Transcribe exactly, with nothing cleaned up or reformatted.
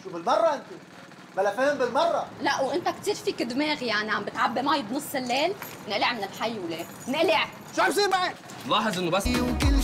شو بالمره انت؟ بلا فهم بالمره. لا وانت كثير فيك دماغ، يعني عم بتعبي مي بنص الليل. نقلع من الحي ولا نقلع. شو عم يصير معك؟ لاحظ انه بس